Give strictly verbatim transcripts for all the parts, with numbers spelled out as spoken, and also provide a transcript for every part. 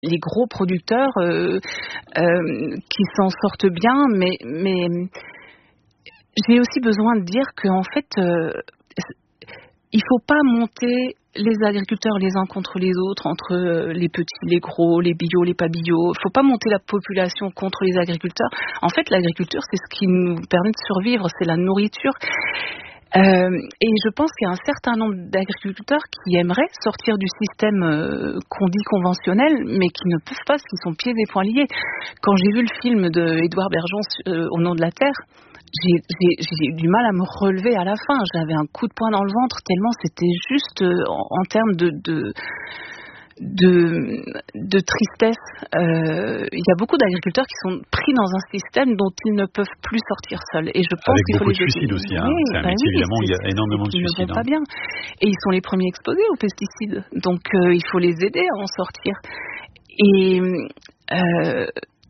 les gros producteurs euh, euh, qui s'en sortent bien, mais, mais j'ai aussi besoin de dire qu'en fait, euh, il ne faut pas monter les agriculteurs les uns contre les autres, entre euh, les petits, les gros, les bio, les pas bio. Il ne faut pas monter la population contre les agriculteurs. En fait, l'agriculture, c'est ce qui nous permet de survivre, c'est la nourriture. Euh, et je pense qu'il y a un certain nombre d'agriculteurs qui aimeraient sortir du système euh, qu'on dit conventionnel, mais qui ne peuvent pas parce qu'ils sont pieds et poings liés. Quand j'ai vu le film de Édouard Bergeon euh, Au nom de la terre, J'ai, j'ai, j'ai eu du mal à me relever à la fin. J'avais un coup de poing dans le ventre tellement c'était juste euh, en, en termes de, de, de, de tristesse. Euh, il y a beaucoup d'agriculteurs qui sont pris dans un système dont ils ne peuvent plus sortir seuls. Et je pense Avec qu'il faut beaucoup les de suicides aussi. Hein. Oui, c'est un bah métier, oui, évidemment, il y a énormément de ils suicides. ne vont hein. pas bien. Et ils sont les premiers exposés aux pesticides. Donc euh, il faut les aider à en sortir. Et... Euh,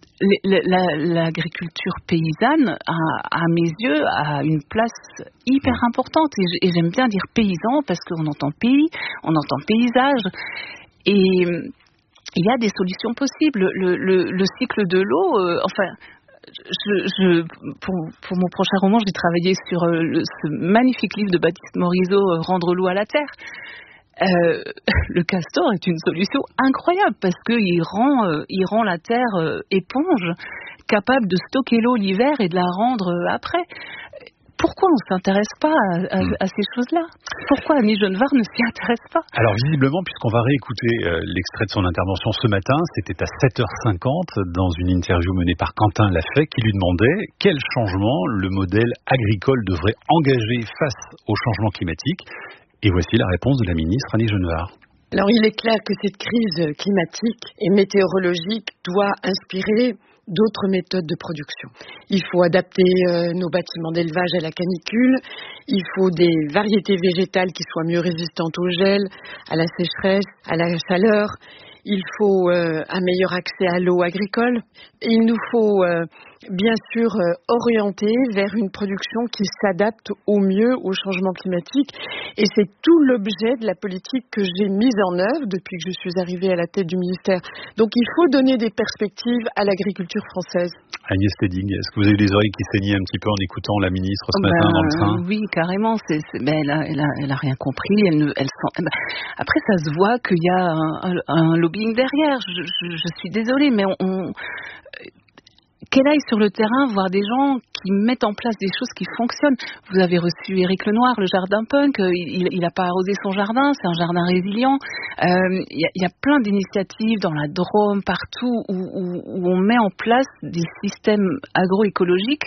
l'agriculture paysanne, à, à mes yeux, a une place hyper importante. Et j'aime bien dire paysan parce qu'on entend pays, on entend paysage. Et il y a des solutions possibles. Le, le, le cycle de l'eau, euh, enfin... Je, je, pour, pour mon prochain roman, j'ai travaillé sur euh, le, ce magnifique livre de Baptiste Morisot, euh, Rendre l'eau à la terre. Euh, le castor est une solution incroyable parce qu'il rend, euh, il rend la terre euh, éponge, capable de stocker l'eau l'hiver et de la rendre euh, après. Pourquoi on ne s'intéresse pas à, à, à ces choses-là ? Pourquoi Annie Genevard ne s'y intéresse pas ? Alors visiblement, puisqu'on va réécouter euh, l'extrait de son intervention ce matin, c'était à sept heures cinquante dans une interview menée par Quentin Lafay qui lui demandait quel changement le modèle agricole devrait engager face au changement climatique. Et voici la réponse de la ministre Annie Genevard. Alors il est clair que cette crise climatique et météorologique doit inspirer d'autres méthodes de production. Il faut adapter euh, nos bâtiments d'élevage à la canicule, il faut des variétés végétales qui soient mieux résistantes au gel, à la sécheresse, à la chaleur. Il faut euh, un meilleur accès à l'eau agricole. Et il nous faut euh, bien sûr euh, orienter vers une production qui s'adapte au mieux au changement climatique. Et c'est tout l'objet de la politique que j'ai mise en œuvre depuis que je suis arrivée à la tête du ministère. Donc il faut donner des perspectives à l'agriculture française. Agnès Teding, est-ce que vous avez les oreilles qui saignaient un petit peu en écoutant la ministre ce matin ben, dans le train ? Oui, carrément. C'est, c'est, ben, elle, a, elle, a, elle a rien compris. Elle ne, elle sent, ben, après, ça se voit qu'il y a un, un, un lobbying derrière. Je, je, je suis désolée, mais on, on qu'elle aille sur le terrain voir des gens qui mettent en place des choses qui fonctionnent. Vous avez reçu Éric Lenoir, le jardin punk. Il n'a pas arrosé son jardin, c'est un jardin résilient. Il euh, y, y a plein d'initiatives dans la Drôme, partout, où, où, où on met en place des systèmes agroécologiques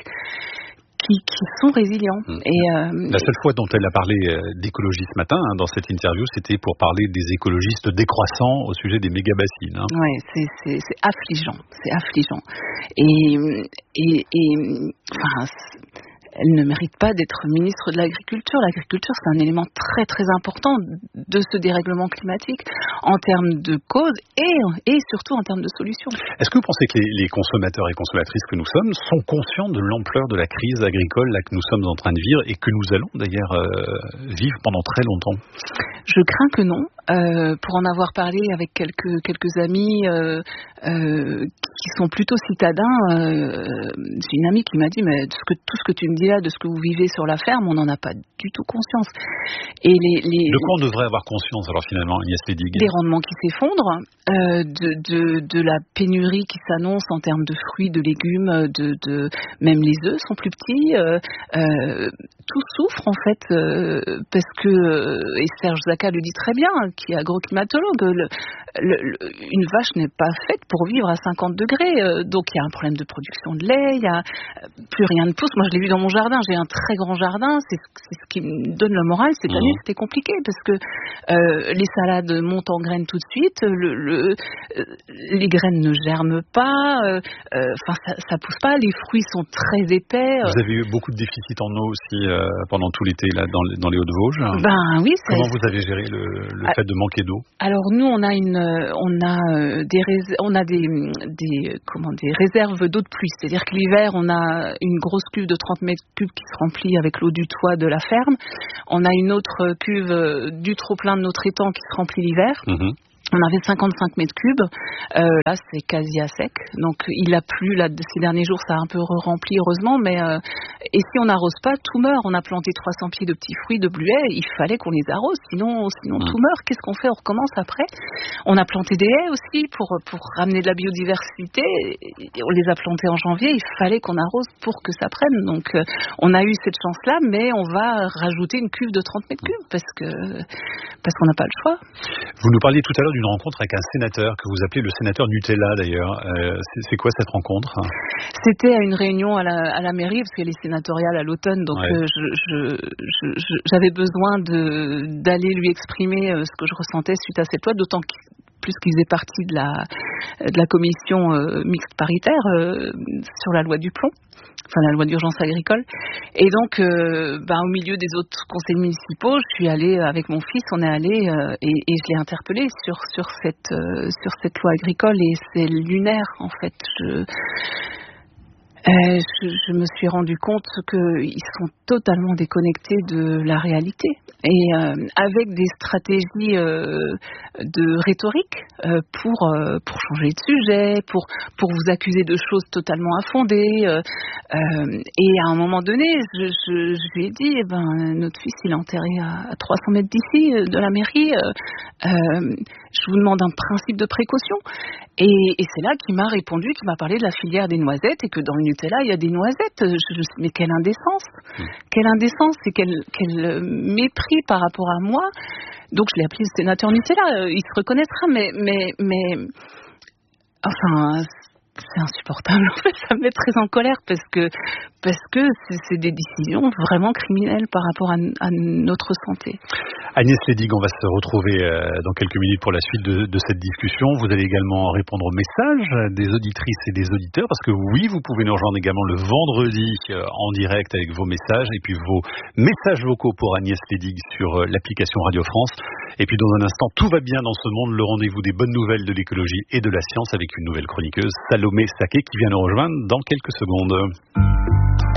Qui, qui sont résilients. Mmh. Et euh, la seule fois dont elle a parlé d'écologie ce matin, hein, dans cette interview, c'était pour parler des écologistes décroissants au sujet des méga-bassines. Hein. Oui, c'est, c'est, c'est affligeant. C'est affligeant. Et, et, et enfin, elle ne mérite pas d'être ministre de l'Agriculture. L'agriculture, c'est un élément très très important de ce dérèglement climatique en termes de cause et, et surtout en termes de solutions. Est-ce que vous pensez que les, les consommateurs et consommatrices que nous sommes sont conscients de l'ampleur de la crise agricole là, que nous sommes en train de vivre et que nous allons d'ailleurs euh, vivre pendant très longtemps ? Je crains que non. Euh, pour en avoir parlé avec quelques, quelques amis euh, euh, qui sont plutôt citadins, euh, j'ai une amie qui m'a dit mais tout ce, que, tout ce que tu me dis là, de ce que vous vivez sur la ferme, on n'en a pas du tout conscience. Et les, les, de quoi on devrait avoir conscience alors finalement, Agnès Teding ? Des rendements qui s'effondrent, euh, de, de, de la pénurie qui s'annonce en termes de fruits, de légumes, de, de même les œufs sont plus petits. Euh, euh, tout souffre en fait euh, parce que, et Serge Zaka le dit très bien, qui est agroclimatologue, le, le, le, une vache n'est pas faite pour vivre à cinquante degrés, euh, donc il y a un problème de production de lait, il y a plus rien ne pousse. Moi je l'ai vu dans mon jardin, j'ai un très grand jardin, c'est, c'est ce qui me donne le moral. Cette année c'était compliqué parce que euh, les salades montent en graines tout de suite, le, le, euh, les graines ne germent pas, enfin euh, euh, ça, ça pousse pas, les fruits sont très épais. Vous avez eu beaucoup de déficits en eau aussi euh, pendant tout l'été là dans, dans les Hauts-de-Vosges. Ben oui. C'est... Comment vous avez géré le, le fait de manquer d'eau ? Alors nous on a une, on a des, rés- on a des, des, comment, des réserves d'eau de pluie, c'est-à-dire que l'hiver on a une grosse cuve de trente mètres cubes qui se remplit avec l'eau du toit de la ferme. On a une autre cuve du trop plein de notre étang qui se remplit l'hiver. Mmh. On avait cinquante-cinq mètres cubes, euh, là c'est quasi à sec, donc il a plu là ces derniers jours, ça a un peu rempli heureusement, mais euh, et si on n'arrose pas, tout meurt. On a planté trois cents pieds de petits fruits, de bluets, il fallait qu'on les arrose, sinon sinon tout meurt. Qu'est-ce qu'on fait? On recommence après. On a planté des haies aussi pour pour ramener de la biodiversité. On les a plantés en janvier, il fallait qu'on arrose pour que ça prenne. Donc euh, on a eu cette chance-là, mais on va rajouter une cuve de trente mètres cubes parce que parce qu'on n'a pas le choix. Vous nous parliez tout à l'heure d'une rencontre avec un sénateur que vous appelez le sénateur Nutella d'ailleurs. Euh, c'est, c'est quoi cette rencontre? C'était à une réunion à la, à la mairie parce qu'il y a les sénatoriales à l'automne, donc ouais. euh, je, je, je, je, j'avais besoin de, d'aller lui exprimer euh, ce que je ressentais suite à cette loi, d'autant que plus qu'il faisait partie de la, de la commission euh, mixte paritaire euh, sur la loi du plomb, enfin la loi d'urgence agricole. Et donc, euh, bah, au milieu des autres conseils municipaux, je suis allée avec mon fils, on est allé euh, et, et je l'ai interpellé sur sur cette euh, sur cette loi agricole et c'est lunaire en fait. Je, Euh, je, je me suis rendu compte qu'ils sont totalement déconnectés de la réalité et euh, avec des stratégies euh, de rhétorique euh, pour euh, pour changer de sujet, pour pour vous accuser de choses totalement infondées. Euh, euh, et à un moment donné, je, je, je lui ai dit, eh ben notre fils il est enterré à, à trois cents mètres d'ici de la mairie. Euh, euh, je vous demande un principe de précaution. Et, et c'est là qu'il m'a répondu, qu'il m'a parlé de la filière des noisettes et que dans le Nutella, il y a des noisettes. Je, je, mais quelle indécence mmh. Quelle indécence et quel, quel mépris par rapport à moi. Donc je l'ai appelé le sénateur Nutella. Il se reconnaîtra, mais, mais, mais enfin, c'est insupportable. En fait, ça me met très en colère parce que, parce que c'est, c'est des décisions vraiment criminelles par rapport à, à notre santé. Agnès Ledig, on va se retrouver dans quelques minutes pour la suite de, de cette discussion. Vous allez également répondre aux messages des auditrices et des auditeurs parce que oui, vous pouvez nous rejoindre également le vendredi en direct avec vos messages et puis vos messages vocaux pour Agnès Ledig sur l'application Radio France. Et puis dans un instant, tout va bien dans ce monde, le rendez-vous des bonnes nouvelles de l'écologie et de la science avec une nouvelle chroniqueuse, Salomé Saké, qui vient nous rejoindre dans quelques secondes.